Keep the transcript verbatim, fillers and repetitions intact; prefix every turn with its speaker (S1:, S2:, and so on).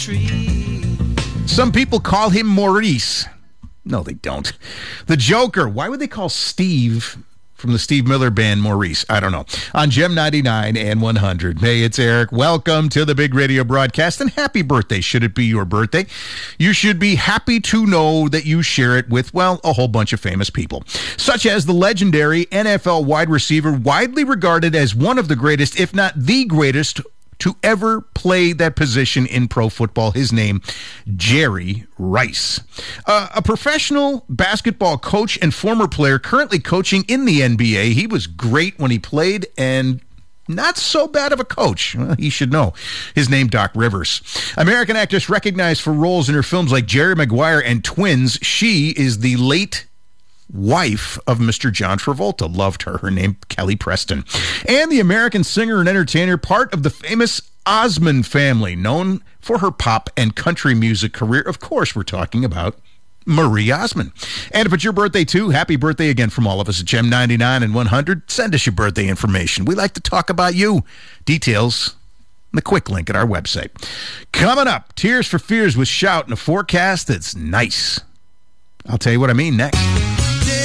S1: tree.
S2: Some people call him Maurice. No, they don't. The Joker. Why would they call Steve from the Steve Miller Band Maurice? I don't know. On Gem ninety-nine and one hundred. Hey, it's Eric. Welcome to the big radio broadcast, and happy birthday. Should it be your birthday, you should be happy to know that you share it with, well, a whole bunch of famous people, such as the legendary N F L wide receiver, widely regarded as one of the greatest, if not the greatest, to ever play that position in pro football. His name, Jerry Rice. Uh, a professional basketball coach and former player currently coaching in the N B A. He was great when he played and not so bad of a coach. Well, he should know. His name, Doc Rivers. American actress recognized for roles in her films like Jerry Maguire and Twins. She is the late wife of Mister John Travolta. Loved her. Her name, Kelly Preston. And the American singer and entertainer, part of the famous Osmond family, known for her pop and country music career. Of course, we're talking about Marie Osmond. And if it's your birthday too, happy birthday again from all of us at Gem ninety-nine and one hundred. Send us your birthday information. We like to talk about you. Details in the quick link at our website. Coming up, Tears for Fears with Shout and a forecast that's nice. I'll tell you what I mean next.